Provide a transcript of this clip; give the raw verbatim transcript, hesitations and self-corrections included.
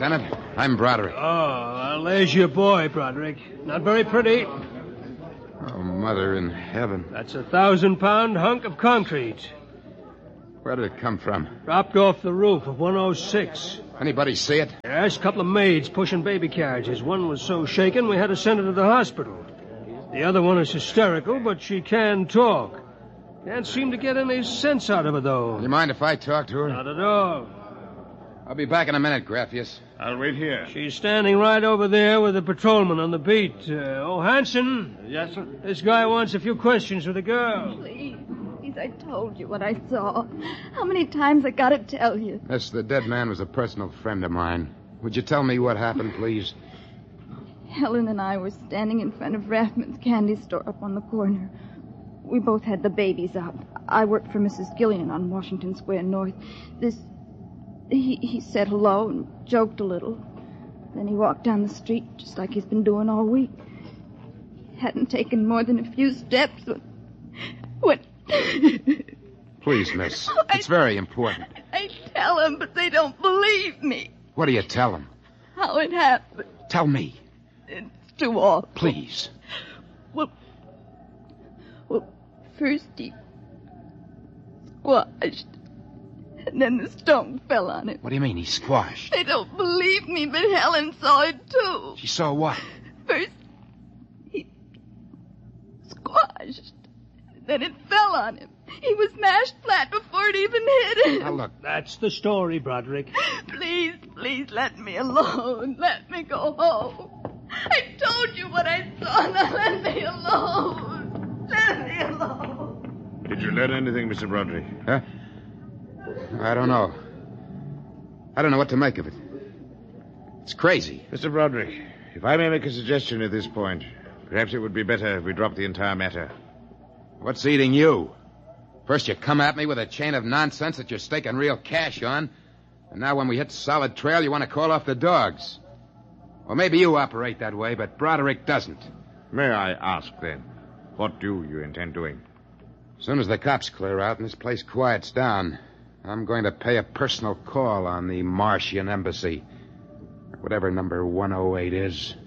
Lieutenant, I'm Broderick. Oh, well, there's your boy, Broderick. Not very pretty. Oh, Mother in heaven. That's a thousand-pound hunk of concrete. Where did it come from? Dropped off the roof of one oh six. Anybody see it? Yes, a couple of maids pushing baby carriages. One was so shaken we had to send her to the hospital. The other one is hysterical, but she can talk. Can't seem to get any sense out of her, though. You mind if I talk to her? Not at all. I'll be back in a minute, Graffius. I'll wait here. She's standing right over there with the patrolman on the beat. Uh, oh, Hanson. Yes, sir? This guy wants a few questions with the girl. Please, please, I told you what I saw. How many times I gotta tell you? Yes, the dead man was a personal friend of mine. Would you tell me what happened, please? Helen and I were standing in front of Rathman's candy store up on the corner. We both had the babies up. I worked for Missus Gillian on Washington Square North. This... He, he said hello and joked a little. Then he walked down the street just like he's been doing all week. Hadn't taken more than a few steps when... when... Please, miss. Oh, I- It's very important. I tell them, but they don't believe me. What do you tell them? How it happened. Tell me. It's too awful. Please. Well, well, first he squashed, and then the stone fell on him. What do you mean, he squashed? They don't believe me, but Helen saw it too. She saw what? First, he squashed, then it fell on him. He was mashed flat before it even hit him. Now, look. That's the story, Broderick. Please, please let me alone. Let me go home. I told you what I saw. Now let me alone. Let me alone. Did you learn anything, Mister Broderick? Huh? I don't know. I don't know what to make of it. It's crazy. Mister Broderick, if I may make a suggestion at this point, perhaps it would be better if we dropped the entire matter. What's eating you? First you come at me with a chain of nonsense that you're staking real cash on, and now when we hit solid trail, you want to call off the dogs. Well, maybe you operate that way, but Broderick doesn't. May I ask, then, what do you intend doing? As soon as the cops clear out and this place quiets down, I'm going to pay a personal call on the Martian embassy. Whatever number one oh eight is.